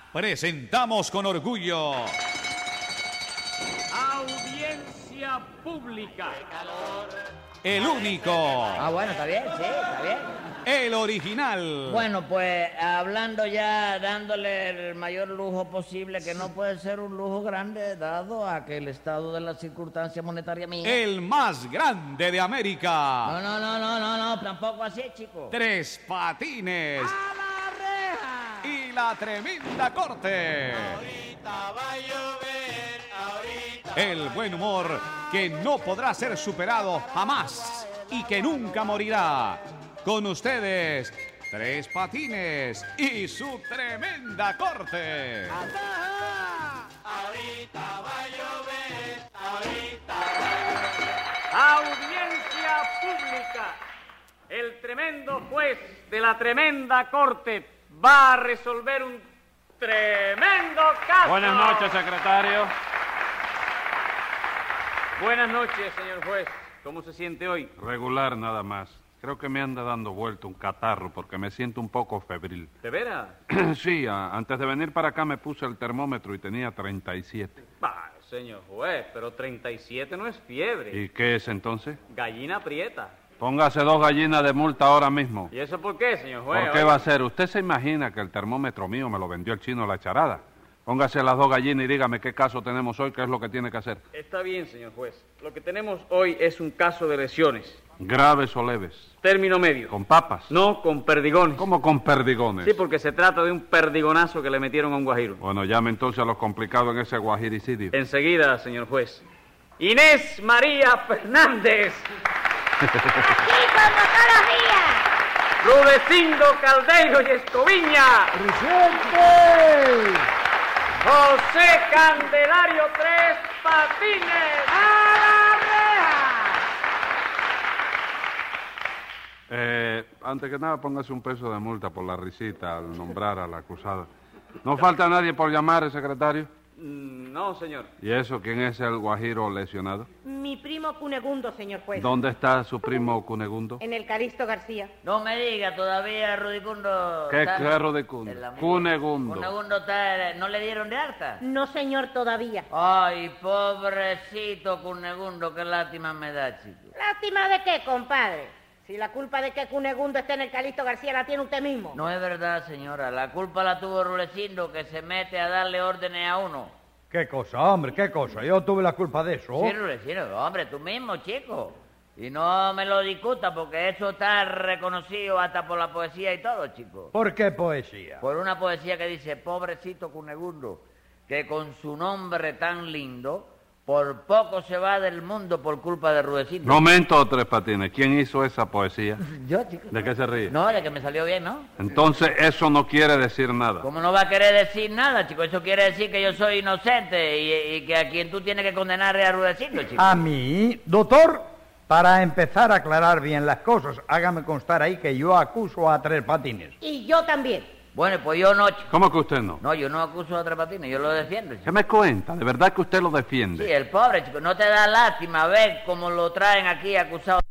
presentamos con orgullo Audiencia pública. el único, Bueno, está bien, sí, está bien. el original. Bueno, pues hablando ya, dándole el mayor lujo posible, que no puede ser un lujo grande dado a que el estado de la circunstancia monetaria mía. El más grande de América. No, tampoco así, chico. Tres Patines. ¡A la reja! Y la tremenda corte. Ahorita va a llover, ahorita. El buen humor que no podrá ser superado jamás y que nunca morirá. Con ustedes, Tres Patines y su tremenda corte. Ahorita va a llover, ahorita va a llover. Audiencia pública. El tremendo juez de la tremenda corte va a resolver un tremendo caso. Buenas noches, secretario. Buenas noches, señor juez. ¿Cómo se siente hoy? Regular nada más. Creo que me anda dando vuelta un catarro porque me siento un poco febril. ¿De veras? Sí, antes de venir para acá me puse el termómetro y tenía 37. Bah, señor juez, pero 37 no es fiebre. ¿Y qué es entonces? Gallina prieta. Póngase 2 gallinas de multa ahora mismo. ¿Y eso por qué, señor juez? ¿Por qué va a ser? ¿Usted se imagina que el termómetro mío me lo vendió el chino La Charada? Póngase las 2 gallinas y dígame qué caso tenemos hoy, qué es lo que tiene que hacer. Está bien, señor juez. Lo que tenemos hoy es un caso de lesiones. ¿Graves o leves? Término medio. ¿Con papas? No, con perdigones. ¿Cómo con perdigones? Sí, porque se trata de un perdigonazo que le metieron a un guajiro. Bueno, llame entonces a los complicados en ese guajiricidio. Enseguida, señor juez. Inés María Fernández. Aquí como todos los días. Rudecindo Caldeiro y Escoviña. ¡Presente! José Candelario Tres Patines. ¡A la reja! Antes que nada, póngase un peso de multa por la risita al nombrar a la acusada. ¿No falta nadie por llamar, secretario? No, señor. ¿Y eso quién es el guajiro lesionado? Mi primo Cunegundo, señor juez. ¿Dónde está su primo Cunegundo? En el Calixto García. No me diga todavía, Rudicundo. ¿Qué está- carro de Cundo? en la mía. Cunegundo. Cunegundo está... ¿No le dieron de alta? No, señor, todavía. Ay, pobrecito Cunegundo, qué lástima me da, chico. ¿Lástima de qué, compadre? Si la culpa de que Cunegundo esté en el Calixto García la tiene usted mismo. No es verdad, señora. La culpa la tuvo Rulecindo, que se mete a darle órdenes a uno. ¿Qué cosa, hombre? ¿Qué cosa? Yo tuve la culpa de eso. Sí, Rulecindo, hombre, tú mismo, chico. Y no me lo discuta, porque eso está reconocido hasta por la poesía y todo, chico. ¿Por qué poesía? Por una poesía que dice, pobrecito Cunegundo, que con su nombre tan lindo, por poco se va del mundo por culpa de Rudecindo. Momento, Tres Patines. ¿Quién hizo esa poesía? Yo, chico. ¿De qué se ríe? No, de que me salió bien, ¿no? Entonces, eso no quiere decir nada. ¿Cómo no va a querer decir nada, chico? Eso quiere decir que yo soy inocente y que a quien tú tienes que condenar es a Rudecindo, chico. A mí, doctor, para empezar a aclarar bien las cosas, hágame constar ahí que yo acuso a Tres Patines. Y yo también. Bueno, pues yo no, chico. ¿Cómo que usted no? No, yo no acuso a Tres Patines, yo lo defiendo, chico. ¿Qué me cuenta? ¿De verdad que usted lo Sí, defiende? el pobre, chico, no te da lástima ver cómo lo traen aquí acusado.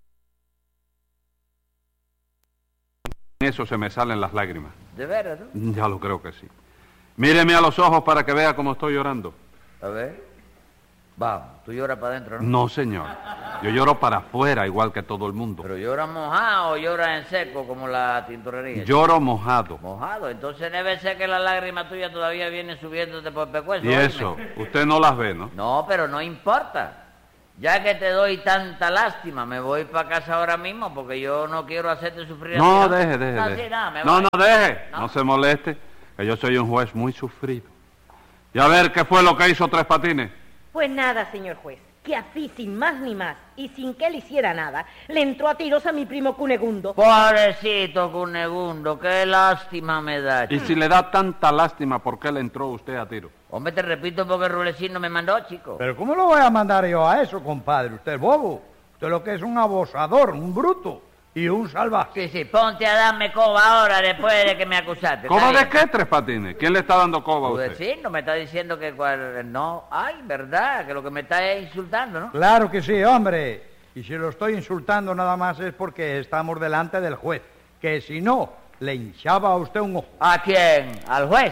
En eso se me salen las lágrimas. ¿De veras, no? Ya lo creo que sí. Míreme a los ojos para que vea cómo estoy llorando. A ver. Vamos, tú lloras para adentro, ¿no? No, señor. Yo lloro para afuera, igual que todo el mundo. ¿Pero lloras mojado o lloras en seco como la tintorería? Lloro mojado. Mojado, entonces debe ser que la lágrima tuya todavía viene subiéndote por el pescuezo. Y oíme. eso, usted no las ve, ¿no? No, pero no importa. Ya que te doy tanta lástima, me voy para casa ahora mismo porque yo no quiero hacerte sufrir. No, a ti, deje. No, deje. sí, no, me No, voy. no, deje. No. No se moleste, que yo soy un juez muy sufrido. Y a ver, ¿qué fue lo que hizo Tres Patines? Pues nada, señor juez, que así, sin más ni más, y sin que él hiciera nada, le entró a tiros a mi primo Cunegundo. Pobrecito Cunegundo, qué lástima me da. Y si le da tanta lástima, ¿por qué le entró usted a tiro? Hombre, te repito porque Rulecino me mandó, chico. ¿Pero cómo lo voy a mandar yo a eso, compadre? Usted es bobo. Usted lo que es un abusador, un bruto y un salvaje. Sí, ponte a darme coba ahora después de que me acusaste. ¿Coba ¿está de bien? qué, Tres Patines? ¿Quién le está dando coba a usted? Rudecindo me está diciendo que no, ay, verdad, que lo que me está es insultando, ¿no? Claro que sí, hombre. Y si lo estoy insultando nada más es porque estamos delante del juez. Que si no, le hinchaba a usted un ojo. ¿A quién? ¿Al juez?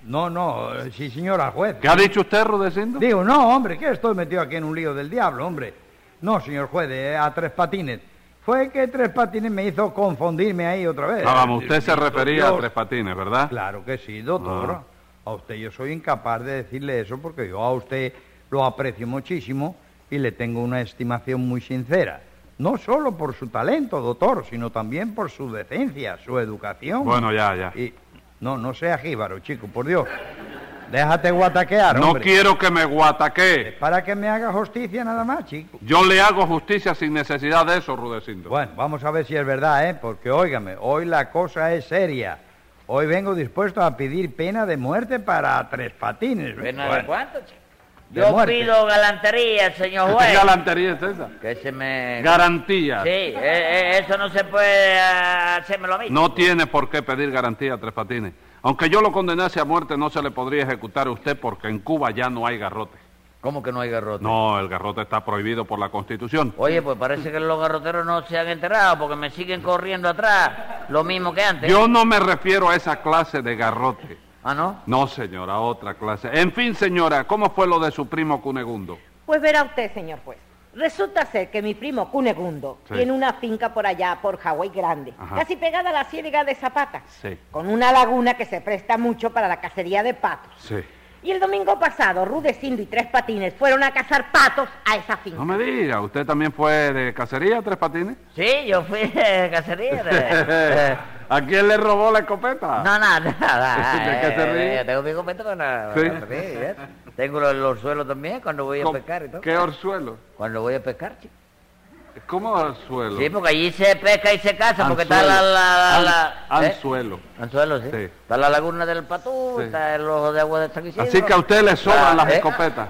Sí, señora juez. ¿Qué ha dicho usted, Rudecindo? Digo, no, hombre, que estoy metido aquí en un lío del diablo, hombre. No, señor juez, a Tres Patines. Fue que Tres Patines me hizo confundirme ahí otra vez. Vamos, usted se refería a Yo- Tres Patines, ¿verdad? Claro que sí, doctor. A usted yo soy incapaz de decirle eso porque yo a usted lo aprecio muchísimo y le tengo una estimación muy sincera. No solo por su talento, doctor, sino también por su decencia, su educación. Bueno, ya. Y no seas jíbaro, chico, por Dios. Déjate guataquear, No hombre. quiero que me guataquee. Para que me haga justicia nada más, chico. Yo le hago justicia sin necesidad de eso, Rudecindo. Bueno, vamos a ver si es verdad, ¿eh? Porque, óigame, hoy la cosa es seria. Hoy vengo dispuesto a pedir pena de muerte para Tres Patines. ¿Pena Bueno, de cuánto, chico? de Yo muerte. pido galantería, señor ¿Qué juez. galantería es esa? Que se me... Garantía. Sí, eso no se puede hacérmelo a mí. No tiene por qué pedir garantía a Tres Patines. Aunque yo lo condenase a muerte, no se le podría ejecutar a usted porque en Cuba ya no hay garrote. ¿Cómo que no hay garrote? No, el garrote está prohibido por la Constitución. Oye, pues parece que los garroteros no se han enterado porque me siguen corriendo atrás, lo mismo que antes. Yo no me refiero a esa clase de garrote. ¿Ah, no? No, señora, otra clase. En fin, señora, ¿cómo fue lo de su primo Cunegundo? Pues verá usted, señor juez. Resulta ser que mi primo Cunegundo Sí. tiene una finca por allá, por Hawái Grande, Ajá. casi pegada a la ciénaga de Zapata, Sí. con una laguna que se presta mucho para la cacería de patos. Sí. Y el domingo pasado, Rudecindo y Tres Patines fueron a cazar patos a esa finca. No me diga, ¿usted también fue de cacería, Tres Patines? Sí, yo fui de cacería. ¿A quién le robó la escopeta? No, nada. ¿De qué se ríe? Yo tengo mi escopeta para Sí. ¿eh? Tengo los suelos también cuando voy a pescar y todo. ¿Qué orzuelo? Cuando voy a pescar, chico. ¿Cómo orzuelo? Sí, porque allí se pesca y se caza, porque está ¿eh? Anzuelo. Anzuelo, sí. Sí. Está la laguna del Patú, Sí. está el ojo de agua de San Isidro. Así que a usted le sobran las escopetas.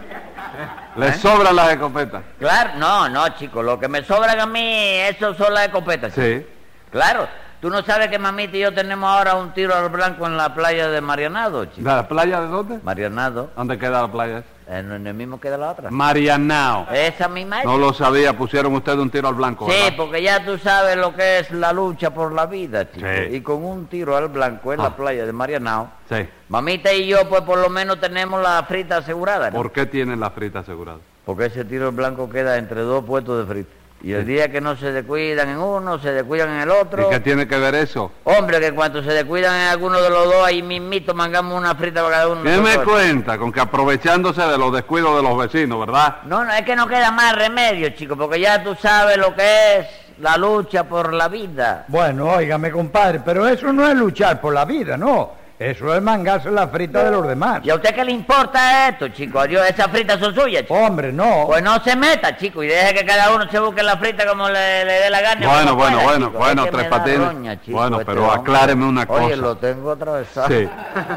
Le sobran las escopetas. Claro, no, chico, lo que me sobran a mí, eso son las escopetas. chico. Sí. Claro, tú no sabes que mamita y yo tenemos ahora un tiro al blanco en la playa de Marianado, chico. ¿La playa de dónde? Marianado, ¿Dónde queda la playa? en el mismo que de la otra. Marianao. Esa misma es. No lo sabía, pusieron ustedes un tiro al blanco, Sí, ¿verdad? porque ya tú sabes lo que es la lucha por la vida, chico. Sí. Y con un tiro al blanco en Ah. la playa de Marianao, Sí. mamita y yo, pues por lo menos tenemos la frita asegurada, ¿no? ¿Por qué tienen la frita asegurada? Porque ese tiro al blanco queda entre dos puestos de frita. Y el día que no se descuidan en uno, se descuidan en el otro. ¿Y qué tiene que ver eso? Hombre, que cuando se descuidan en alguno de los dos, ahí mismito mangamos una frita para cada uno. ¿Qué me nosotros. cuenta? Con que aprovechándose de los descuidos de los vecinos, ¿verdad? No, es que no queda más remedio, chico, porque ya tú sabes lo que es la lucha por la vida. Bueno, óigame, compadre, pero eso no es luchar por la vida, no. Eso es mangarse la frita de los demás. ¿Y a usted qué le importa esto, chico? Adiós, esas fritas son suyas, chico. Hombre, no. Pues no se meta, chico, y deje que cada uno se busque la frita como le dé la gana. Bueno, como pueda, bueno, chico. bueno, Es que Tres me da Patines. roña, chico, Bueno, este pero hombre. acláreme una Oye, cosa. lo tengo atravesado. Sí.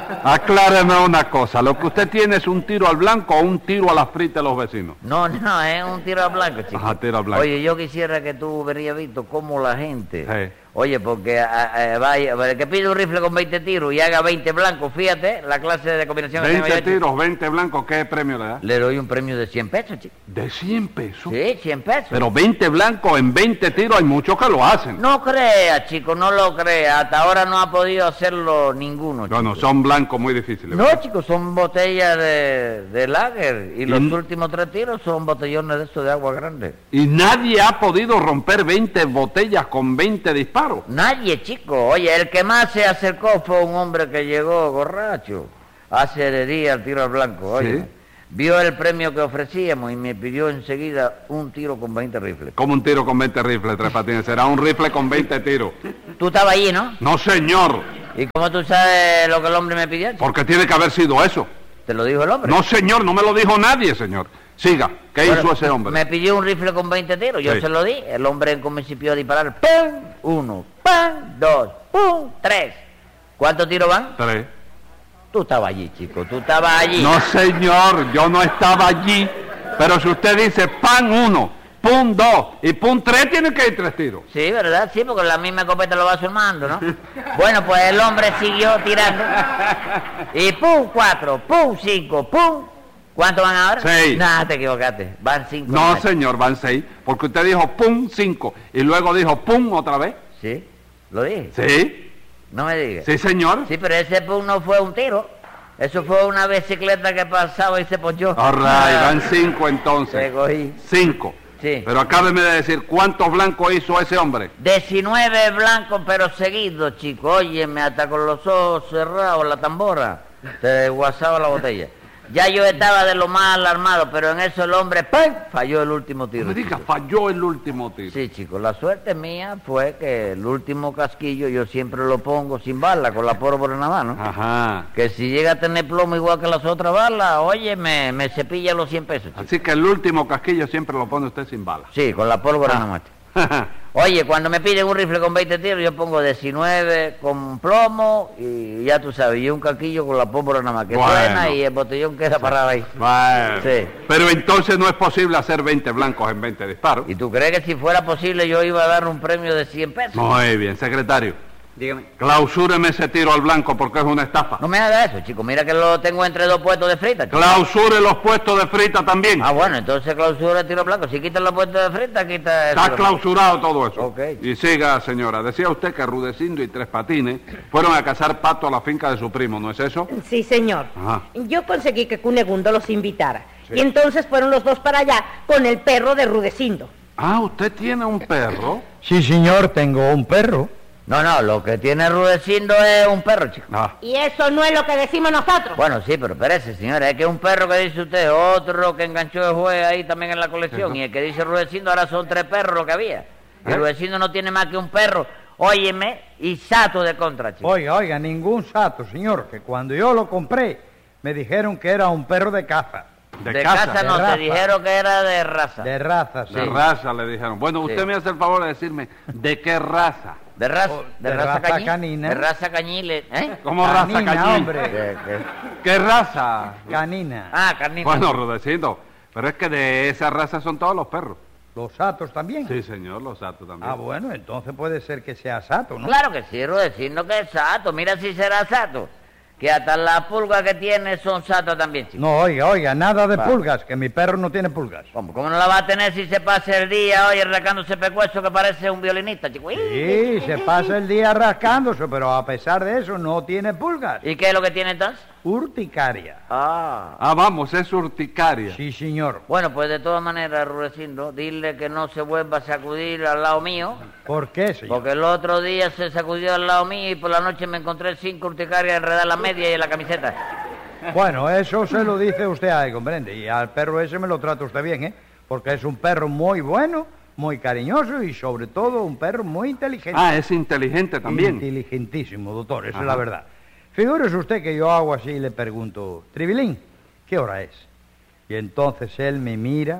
Acláreme una cosa. Lo que usted tiene es un tiro al blanco o un tiro a la frita de los vecinos. No, es un tiro al blanco, chico. Ajá, tiro al blanco. Oye, yo quisiera que tú hubieras visto cómo la gente... Sí. Oye, porque vaya, el que pide un rifle con 20 tiros y haga 20 blancos, fíjate, la clase de combinación que tengo 20 yo, chico. tiros, 20 blancos, ¿qué premio le da? Le doy un premio de 100 pesos, chico. De 100 pesos. Sí, 100 pesos. Pero 20 blancos en 20 tiros hay muchos que lo hacen. No crea, chico, no lo crea. Hasta ahora no ha podido hacerlo ninguno, chico. No, son blancos muy difíciles. No, chicos, son botellas de lager. Y los últimos 3 tiros son botellones de esos de agua grande. Y nadie ha podido romper 20 botellas con 20 disparos. Nadie, chico. Oye, el que más se acercó fue un hombre que llegó borracho a hacer herida al tiro al blanco. Oye, Sí. vio el premio que ofrecíamos y me pidió enseguida un tiro con 20 rifles. Como un tiro con 20 rifles, Tres Patines. Será un rifle con 20 tiros. Tú estabas allí, ¿no? No, señor. ¿Y cómo tú sabes lo que el hombre me pidió, chico? Porque tiene que haber sido eso. ¿Te lo dijo el hombre? No, señor, no me lo dijo nadie, señor. Siga. ¿Qué Bueno, hizo ese hombre? Me pidió un rifle con 20 tiros, yo Sí. se lo di. El hombre principió a disparar. ¡Pum! 1, ¡pum! 2, ¡pum! 3. ¿Cuántos tiros van? 3. Tú estabas allí, chico, tú estabas allí. No, señor, yo no estaba allí. Pero si usted dice pan 1, pum 2 y pum 3, tiene que ir 3 tiros. Sí, ¿verdad? Sí, porque la misma escopeta lo va sumando, ¿no? Bueno, pues el hombre siguió tirando. Y pum 4, pum 5, pum. ¿Cuántos van ahora? 6. Nada, te equivocaste. Van 5. No, señor, van 6. Porque usted dijo pum 5 y luego dijo pum otra vez. Sí, lo dije. ¿Sí? No me digas. Sí, señor. Sí, pero ese pum no fue un tiro. Eso fue una bicicleta que pasaba y se ponchó. All right, van 5 Te entonces. cogí. 5. Sí. Pero acábeme de decir, ¿cuántos blancos hizo ese hombre? 19 blancos, pero seguidos, chico. Óyeme, hasta con los ojos cerrados, la tambora. Se guasaba la botella. Ya yo estaba de lo más alarmado, pero en eso el hombre, ¡pum!, falló el último tiro. No me diga, chico. falló el último tiro. Sí, chico, la suerte mía fue que el último casquillo yo siempre lo pongo sin bala, con la pólvora nada más, ¿no? Ajá. Que si llega a tener plomo igual que las otras balas, oye, me cepilla los 100 pesos, chico. Así que el último casquillo siempre lo pone usted sin bala. Sí, con la pólvora nada más. Oye, cuando me piden un rifle con 20 tiros, yo pongo 19 con plomo y ya tú sabes, y un casquillo con la pólvora nada más, que Bueno. suena y el botellón queda parado ahí. Bueno. Sí. Pero entonces no es posible hacer 20 blancos en 20 disparos. ¿Y tú crees que si fuera posible yo iba a dar un premio de 100 pesos? Muy bien, secretario. Dígame. Clausúreme ese tiro al blanco porque es una estafa. No me haga eso, chico, mira que lo tengo entre dos puestos de frita, chico. Clausure los puestos de frita también. Ah, bueno, entonces clausura el tiro blanco. Si quitas los puestos de frita, quita el Está tiro blanco. clausurado todo eso. Ok. Y siga, señora. Decía usted que Rudecindo y Tres Patines fueron a cazar pato a la finca de su primo, ¿no es eso? Sí, señor. Ajá. Yo conseguí que Cunegundo los invitara. Y entonces fueron los dos para allá con el perro de Rudecindo. Ah, ¿usted tiene un perro? Sí, señor, tengo un perro. No, lo que tiene Rudecindo es un perro, chico. Ah. Y eso no es lo que decimos nosotros. Bueno, sí, pero espérese, señora, es que un perro que dice usted, otro que enganchó el juez ahí también en la colección, y el que dice Rudecindo ahora son 3 perros lo que había. Y Rudecindo no tiene más que un perro, óyeme, y sato de contra, chico. Oiga, ningún sato, señor, que cuando yo lo compré me dijeron que era un perro de caza. De casa no, de te raza. dijeron que era de raza. De raza, sí. De raza, le dijeron. Bueno, usted Sí. me hace el favor de decirme, ¿de qué raza? De raza, Oh, de de raza raza canina. De raza cañile, ¿eh? ¿Cómo raza Canina, cañín? hombre. ¿Qué raza? Canina. Ah, carnita. Bueno, Rudecindo, pero es que de esa raza son todos los perros. ¿Los satos también? Sí, señor, los satos también. Ah, bueno, entonces puede ser que sea sato, ¿no? Claro que sí, Rudecindo que es sato. Mira si será sato. Que hasta las pulgas que tiene son satos también, chico. No, oiga, nada de Va. pulgas, que mi perro no tiene pulgas. ¿Cómo no la va a tener si se pasa el día hoy arrancándose pecueso que parece un violinista, chico? Sí, se pasa el día rascándose, pero a pesar de eso no tiene pulgas. ¿Y qué es lo que tiene entonces? Urticaria. Ah. Vamos, es urticaria. Sí, señor. Bueno, pues de todas maneras, Rudecindo, dile que no se vuelva a sacudir al lado mío, ¿Por qué, señor? porque el otro día se sacudió al lado mío y por la noche me encontré 5 urticarias enredadas en la media y en la camiseta. Bueno, eso se lo dice usted ahí, comprende. Y al perro ese me lo trata usted bien, ¿eh? Porque es un perro muy bueno, muy cariñoso y sobre todo un perro muy inteligente. Ah, es inteligente también. Inteligentísimo, doctor, esa Ajá. es la verdad. Figúrese usted que yo hago así y le pregunto, Tribilín, ¿qué hora es? Y entonces él me mira,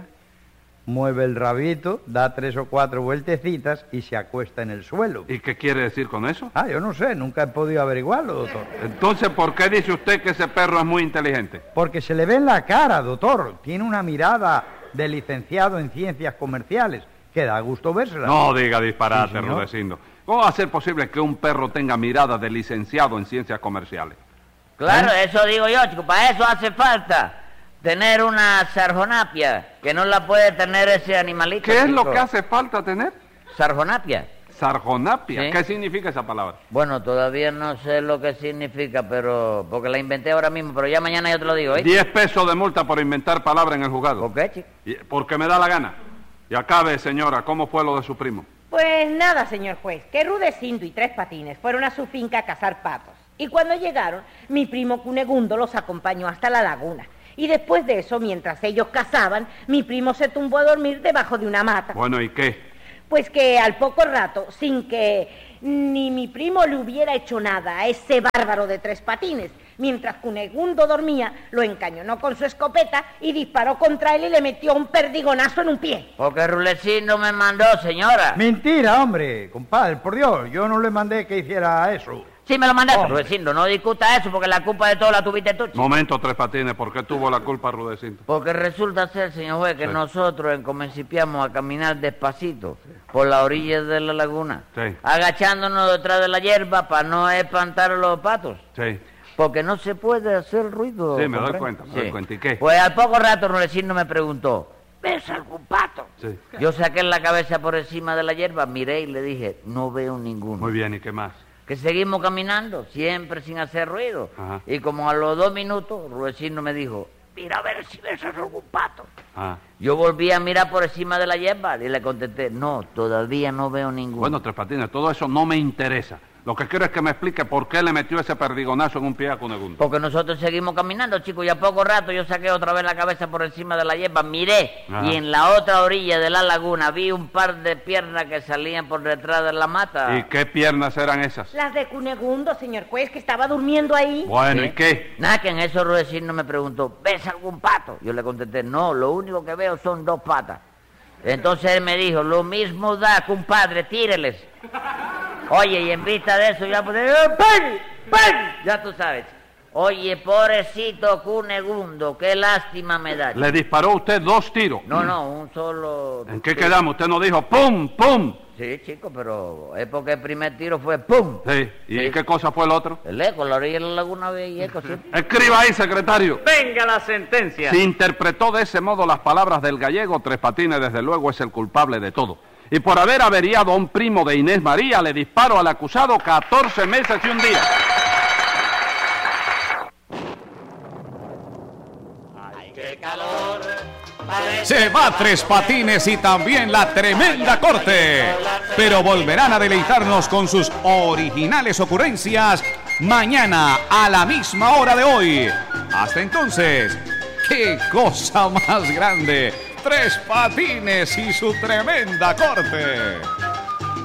mueve el rabito, da 3 o 4 vueltecitas y se acuesta en el suelo. ¿Y qué quiere decir con eso? Ah, yo no sé, nunca he podido averiguarlo, doctor. Entonces, ¿por qué dice usted que ese perro es muy inteligente? Porque se le ve en la cara, doctor. Tiene una mirada de licenciado en ciencias comerciales que da gusto vérsela. No diga disparate, Sí, señor. Rudecindo. ¿Cómo va a ser posible que un perro tenga mirada de licenciado en ciencias comerciales? Claro, eso digo yo, chico, para eso hace falta tener una sarjonapia, que no la puede tener ese animalito. ¿Qué es lo chico. que hace falta tener? Sarjonapia. Sarjonapia. Sí. ¿Qué significa esa palabra? Bueno, todavía no sé lo que significa, pero porque la inventé ahora mismo, pero ya mañana yo te lo digo, ¿eh? 10 pesos de multa por inventar palabra en el juzgado. ¿Por qué, chico? Porque me da la gana. Y acabe, señora, ¿cómo fue lo de su primo? Pues nada, señor juez, que Rudecindo y Tres Patines fueron a su finca a cazar patos. Y cuando llegaron, mi primo Cunegundo los acompañó hasta la laguna. Y después de eso, mientras ellos cazaban, mi primo se tumbó a dormir debajo de una mata. Bueno, ¿y qué? Pues que al poco rato, sin que ni mi primo le hubiera hecho nada a ese bárbaro de Tres Patines, mientras Cunegundo dormía, lo encañonó con su escopeta y disparó contra él y le metió un perdigonazo en un pie. Porque Rudecindo me mandó, señora. Mentira, hombre, compadre, por Dios, yo no le mandé que hiciera eso. Sí, me lo mandaste, Hombre. Rudecindo, no discuta eso, porque la culpa de todo la tuviste tú, chico. Momento, Tres Patines, ¿por qué tuvo la culpa Rudecindo? Porque resulta ser, señor juez, que Sí. nosotros comencipiamos a caminar despacito por la orilla de la laguna, Sí. agachándonos detrás de la hierba para no espantar a los patos. Sí. Porque no se puede hacer ruido. Sí, me doy ¿comprende? cuenta, me doy cuenta. ¿Y qué? Pues al poco rato Rudecindo me preguntó, ¿ves algún pato? Sí. Yo saqué la cabeza por encima de la hierba, miré y le dije, no veo ninguno. Muy bien, ¿y qué más? que seguimos caminando, siempre sin hacer ruido. Ajá. Y como a los 2 minutos, Rudecindo me dijo, mira a ver si ves algún pato. Ah. Yo volví a mirar por encima de la hierba y le contesté, no, todavía no veo ninguno. Bueno, Tres Patines, todo eso no me interesa. Lo que quiero es que me explique por qué le metió ese perdigonazo en un pie a Cunegundo. Porque nosotros seguimos caminando, chicos, y a poco rato yo saqué otra vez la cabeza por encima de la hierba, miré, Ajá. y en la otra orilla de la laguna vi un par de piernas que salían por detrás de la mata. ¿Y qué piernas eran esas? Las de Cunegundo, señor juez, que estaba durmiendo ahí. Bueno, Sí. ¿y qué? Nada, que en eso Rudecindo me preguntó, ¿ves algún pato? Yo le contesté, no, lo único que veo son 2 patas. Entonces él me dijo, lo mismo da, compadre, tíreles. Oye, y en vista de eso ya pues, ¡pen! ¡Pen! Ya tú sabes. Oye, pobrecito Cunegundo, qué lástima me da. Le disparó usted 2 tiros. No, un solo... ¿En qué quedamos? Usted nos dijo ¡pum, pum! Sí, chico, pero es porque el primer tiro fue ¡pum! Sí. ¿Y Sí. qué cosa fue el otro? El eco, la orilla de la laguna había eco, sí. Escriba ahí, secretario. Venga la sentencia. Si interpretó de ese modo las palabras del gallego, Tres Patines desde luego es el culpable de todo. Y por haber averiado a un primo de Inés María, le disparo al acusado 14 meses y 1 día. Ay, qué calor. Parece Se va Tres Patines y también la tremenda corte. Pero volverán a deleitarnos con sus originales ocurrencias mañana a la misma hora de hoy. Hasta entonces, ¡qué cosa más grande! Tres Patines y su tremenda corte.